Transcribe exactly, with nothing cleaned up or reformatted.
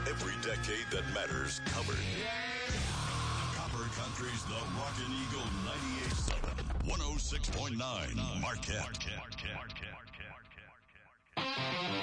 Every decade that matters covered. Copper Country's The Rockin' Eagle ninety-eight point seven, one oh six point nine Marquette.